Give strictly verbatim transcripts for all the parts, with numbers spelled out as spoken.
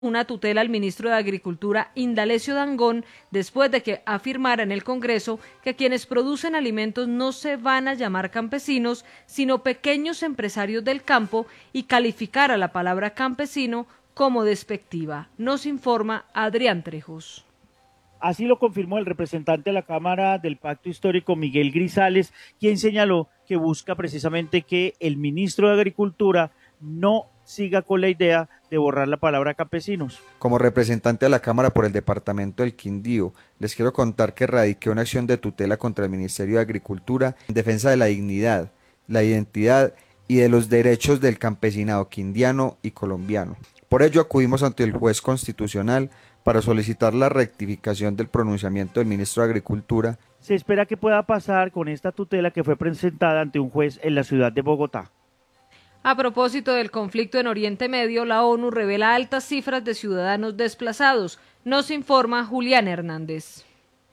una tutela al ministro de Agricultura Indalecio Dangond después de que afirmara en el Congreso que quienes producen alimentos no se van a llamar campesinos, sino pequeños empresarios del campo, y calificara la palabra campesino como despectiva. Nos informa Adrián Trejos. Así lo confirmó el representante de la Cámara del Pacto Histórico, Miguel Grisales, quien señaló que busca precisamente que el ministro de Agricultura no siga con la idea de borrar la palabra campesinos. Como representante de la Cámara por el departamento del Quindío, les quiero contar que radiqué una acción de tutela contra el Ministerio de Agricultura en defensa de la dignidad, la identidad y de los derechos del campesinado quindiano y colombiano. Por ello acudimos ante el juez constitucional para solicitar la rectificación del pronunciamiento del ministro de Agricultura. Se espera que pueda pasar con esta tutela que fue presentada ante un juez en la ciudad de Bogotá. A propósito del conflicto en Oriente Medio, la ONU revela altas cifras de ciudadanos desplazados. Nos informa Julián Hernández.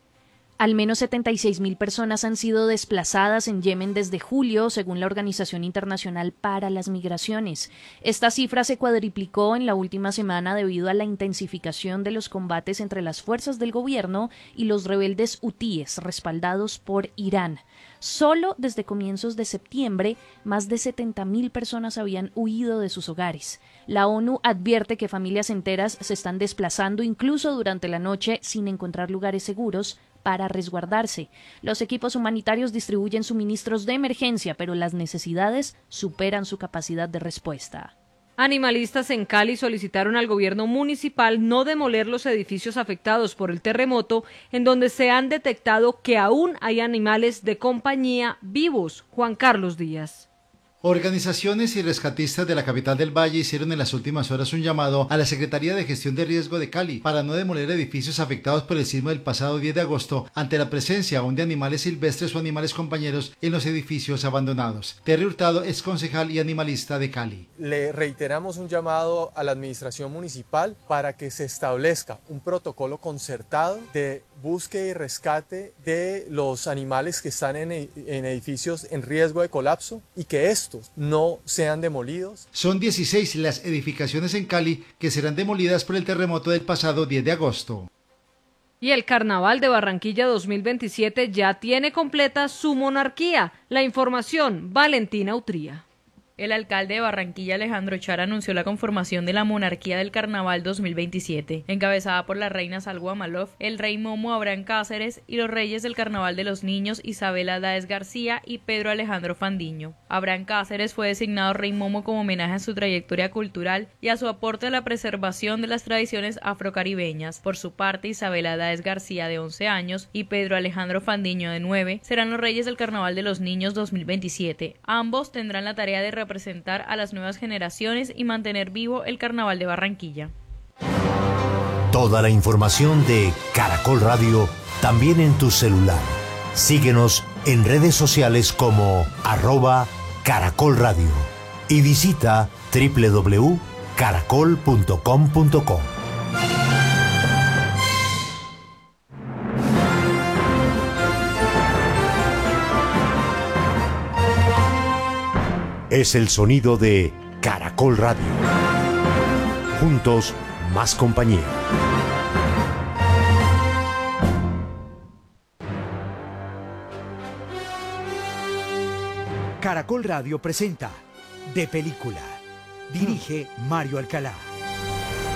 Al menos setenta y seis mil personas han sido desplazadas en Yemen desde julio, según la Organización Internacional para las Migraciones. Esta cifra se cuadriplicó en la última semana debido a la intensificación de los combates entre las fuerzas del gobierno y los rebeldes hutíes, respaldados por Irán. Solo desde comienzos de septiembre, más de setenta mil personas habían huido de sus hogares. La ONU advierte que familias enteras se están desplazando incluso durante la noche sin encontrar lugares seguros para resguardarse. Los equipos humanitarios distribuyen suministros de emergencia, pero las necesidades superan su capacidad de respuesta. Animalistas en Cali solicitaron al gobierno municipal no demoler los edificios afectados por el terremoto, en donde se han detectado que aún hay animales de compañía vivos. Juan Carlos Díaz. Organizaciones y rescatistas de la capital del Valle hicieron en las últimas horas un llamado a la Secretaría de Gestión de Riesgo de Cali para no demoler edificios afectados por el sismo del pasado diez de agosto ante la presencia aún de animales silvestres o animales compañeros en los edificios abandonados. Terry Hurtado es concejal y animalista de Cali. Le reiteramos un llamado a la administración municipal para que se establezca un protocolo concertado de búsqueda y rescate de los animales que están en, en edificios en riesgo de colapso y que estos no sean demolidos. Son dieciséis las edificaciones en Cali que serán demolidas por el terremoto del pasado diez de agosto. Y el Carnaval de Barranquilla dos mil veintisiete ya tiene completa su monarquía. La información, Valentina Utría. El alcalde de Barranquilla, Alejandro Char, anunció la conformación de la monarquía del Carnaval dos mil veintisiete, encabezada por la reina Salwa Malof, el rey Momo Abraham Cáceres y los reyes del Carnaval de los Niños Isabela Dáez García y Pedro Alejandro Fandiño. Abraham Cáceres fue designado rey Momo como homenaje a su trayectoria cultural y a su aporte a la preservación de las tradiciones afrocaribeñas. Por su parte, Isabela Dáez García, de once años, y Pedro Alejandro Fandiño, de nueve, serán los reyes del Carnaval de los Niños dos mil veintisiete. Ambos tendrán la tarea de representar a las nuevas generaciones y mantener vivo el Carnaval de Barranquilla. Toda la información de Caracol Radio también en tu celular. Síguenos en redes sociales como arroba Caracol Radio y visita doble u doble u doble u punto caracol punto com punto co. Es el sonido de Caracol Radio. Juntos, más compañía. Caracol Radio presenta De Película. Dirige Mario Alcalá.